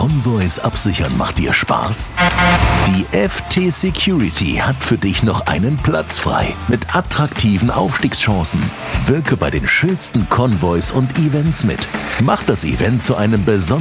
Convoys absichern macht dir Spaß? Die FT Security hat für dich noch einen Platz frei mit attraktiven Aufstiegschancen. Wirke bei den schönsten Convoys und Events mit. Mach das Event zu einem besonderen